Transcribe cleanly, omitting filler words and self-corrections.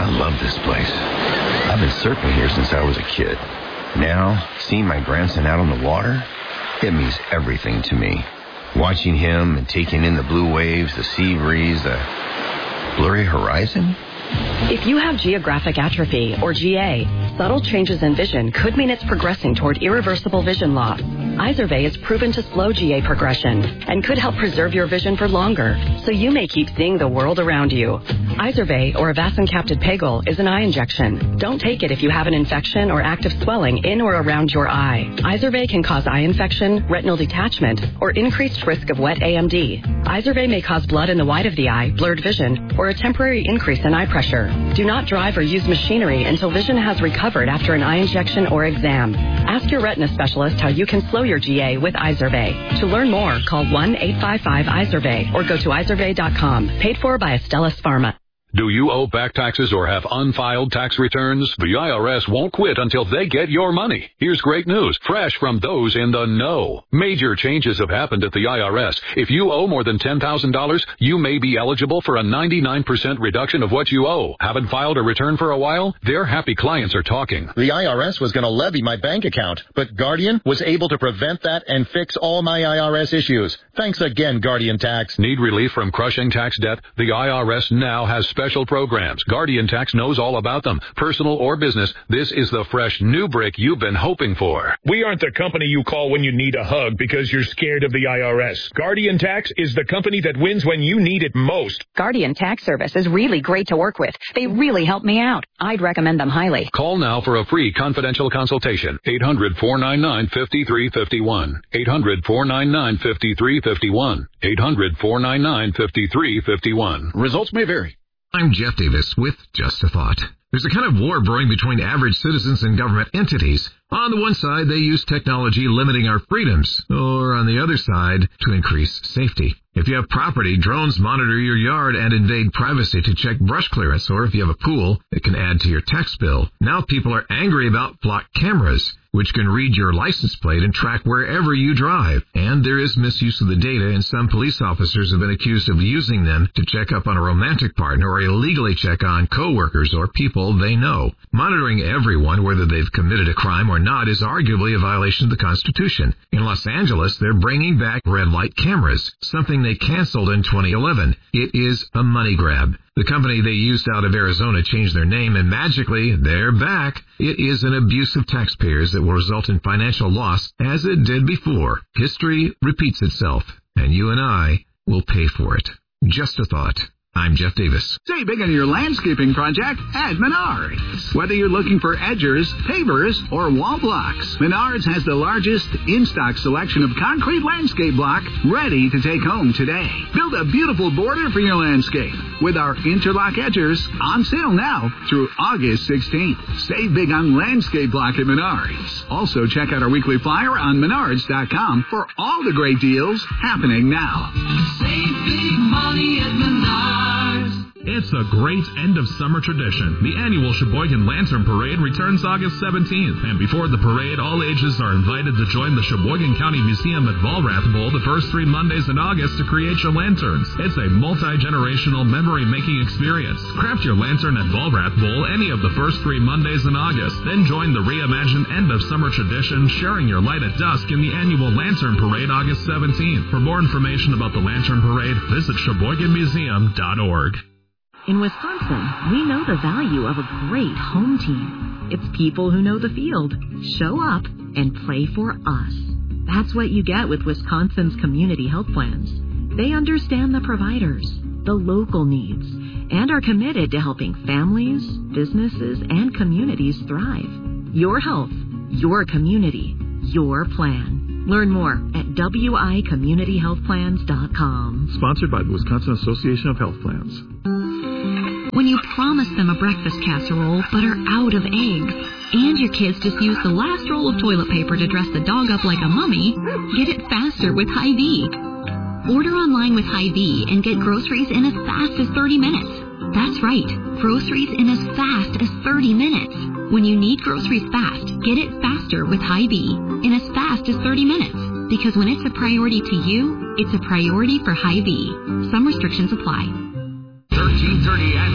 love this place. I've been surfing here since I was a kid. Now, seeing my grandson out on the water, it means everything to me. Watching him and taking in the blue waves, the sea breeze, the blurry horizon. If you have geographic atrophy, or GA, subtle changes in vision could mean it's progressing toward irreversible vision loss. Izervay is proven to slow GA progression and could help preserve your vision for longer, so you may keep seeing the world around you. Izervay, or avacincaptad pegol, is an eye injection. Don't take it if you have an infection or active swelling in or around your eye. Izervay can cause eye infection, retinal detachment, or increased risk of wet AMD. Izervay may cause blood in the white of the eye, blurred vision, or a temporary increase in eye pressure. Do not drive or use machinery until vision has recovered after an eye injection or exam. Ask your retina specialist how you can slow your GA with Izervay. To learn more, call 1-855-IZERVAY or go to izervay.com. Paid for by Astellas Pharma. Do you owe back taxes or have unfiled tax returns? The IRS won't quit until they get your money. Here's great news, fresh from those in the know. Major changes have happened at the IRS. If you owe more than $10,000, you may be eligible for a 99% reduction of what you owe. Haven't filed a return for a while? Their happy clients are talking. The IRS was going to levy my bank account, but Guardian was able to prevent that and fix all my IRS issues. Thanks again, Guardian Tax. Need relief from crushing tax debt? The IRS now has special programs. Guardian Tax knows all about them. Personal or business, this is the fresh new break you've been hoping for. We aren't the company you call when you need a hug because you're scared of the IRS. Guardian Tax is the company that wins when you need it most. Guardian Tax Service is really great to work with. They really help me out. I'd recommend them highly. Call now for a free confidential consultation. 800-499-5351. 800-499-5351. 800-499-5351. Results may vary. I'm Jeff Davis with Just a Thought. There's a kind of war brewing between average citizens and government entities. On the one side, they use technology limiting our freedoms, or on the other side, to increase safety. If you have property, drones monitor your yard and invade privacy to check brush clearance, or if you have a pool, it can add to your tax bill. Now people are angry about flock cameras, which can read your license plate and track wherever you drive. And there is misuse of the data, and some police officers have been accused of using them to check up on a romantic partner or illegally check on coworkers or people they know. Monitoring everyone, whether they've committed a crime or not, is arguably a violation of the Constitution. In Los Angeles, they're bringing back red light cameras, something they canceled in 2011. It is a money grab. The company they used out of Arizona changed their name, and magically, they're back. It is an abuse of taxpayers that will result in financial loss, as it did before. History repeats itself, and you and I will pay for it. Just a thought. I'm Jeff Davis. Save big on your landscaping project at Menards. Whether you're looking for edgers, pavers, or wall blocks, Menards has the largest in-stock selection of concrete landscape block ready to take home today. Build a beautiful border for your landscape with our interlock edgers on sale now through August 16th. Save big on landscape block at Menards. Also, check out our weekly flyer on Menards.com for all the great deals happening now. Save big money at Menards. It's a great end-of-summer tradition. The annual Sheboygan Lantern Parade returns August 17th. And before the parade, all ages are invited to join the Sheboygan County Museum at Vollrath Bowl the first 3 Mondays in August to create your lanterns. It's a multi-generational memory-making experience. Craft your lantern at Vollrath Bowl any of the first 3 Mondays in August. Then join the reimagined end-of-summer tradition, sharing your light at dusk in the annual Lantern Parade August 17th. For more information about the Lantern Parade, visit SheboyganMuseum.org. In Wisconsin, we know the value of a great home team. It's people who know the field, show up, and play for us. That's what you get with Wisconsin's community health plans. They understand the providers, the local needs, and are committed to helping families, businesses, and communities thrive. Your health, your community, your plan. Learn more at wicommunityhealthplans.com. Sponsored by the Wisconsin Association of Health Plans. When you promise them a breakfast casserole but are out of eggs, and your kids just use the last roll of toilet paper to dress the dog up like a mummy, get it faster with Hy-Vee. Order online with Hy-Vee and get groceries in as fast as 30 minutes. That's right, groceries in as fast as 30 minutes. When you need groceries fast, get it faster with Hy-Vee in as fast as 30 minutes. Because when it's a priority to you, it's a priority for Hy-Vee. Some restrictions apply. 1330